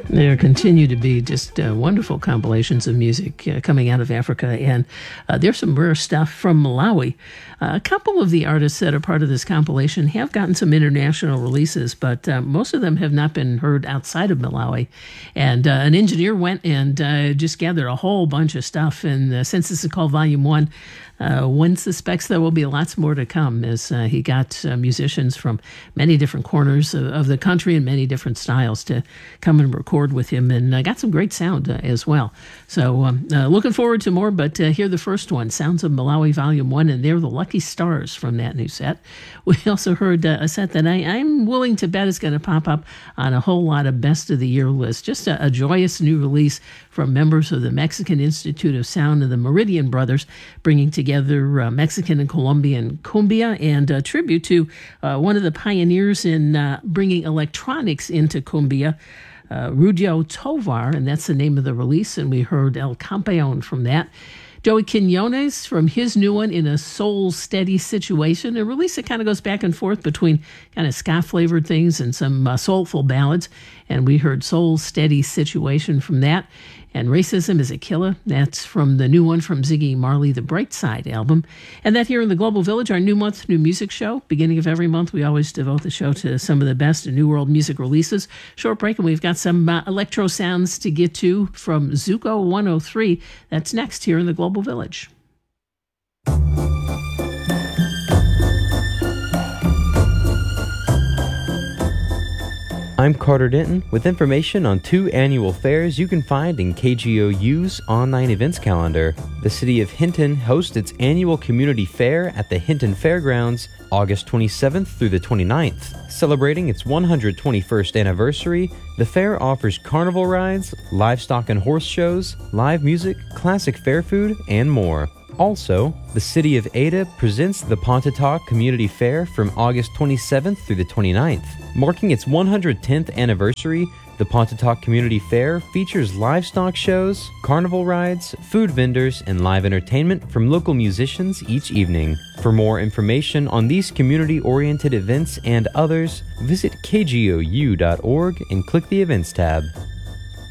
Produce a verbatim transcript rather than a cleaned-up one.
There continue to be just uh, wonderful compilations of music uh, coming out of Africa, and uh, there's some rare stuff from Malawi. Uh, a couple of the artists that are part of this compilation have gotten some international releases, but uh, most of them have not been heard outside of Malawi. And uh, an engineer went and uh, just gathered a whole bunch of stuff, and uh, since this is called Volume one, Uh, one suspects there will be lots more to come, as uh, he got uh, musicians from many different corners of, of the country and many different styles to come and record with him, and uh, got some great sound uh, as well. So um, uh, looking forward to more, but uh, here the first one, Sounds of Malawi Volume one, and they're the Lucky Stars from that new set. We also heard uh, a set that I, I'm willing to bet is going to pop up on a whole lot of Best of the Year lists. Just a, a joyous new release from members of the Mexican Institute of Sound and the Meridian Brothers, bringing together uh, Mexican and Colombian cumbia, and a tribute to uh, one of the pioneers in uh, bringing electronics into cumbia, uh, Rudio Tovar, and that's the name of the release, and we heard El Campeon from that. Joey Quinones from his new one, In a Soul Steady Situation, a release that kind of goes back and forth between kind of ska-flavored things and some uh, soulful ballads, and we heard Soul Steady Situation from that. And Racism is a Killer, that's from the new one from Ziggy Marley, the Bright Side album. And that here in the Global Village, our new month, new music show. Beginning of every month, we always devote the show to some of the best New World music releases. Short break, and we've got some uh, electro sounds to get to from Zuko one oh three. That's next here in the Global Village. I'm Carter Denton with information on two annual fairs you can find in K G O U's online events calendar. The city of Hinton hosts its annual community fair at the Hinton Fairgrounds August twenty-seventh through the twenty-ninth. Celebrating its one hundred twenty-first anniversary, the fair offers carnival rides, livestock and horse shows, live music, classic fair food, and more. Also, the city of Ada presents the Pontotoc Community Fair from August twenty-seventh through the twenty-ninth. Marking its one hundred tenth anniversary, the Pontotoc Community Fair features livestock shows, carnival rides, food vendors, and live entertainment from local musicians each evening. For more information on these community-oriented events and others, visit k g o u dot org and click the Events tab.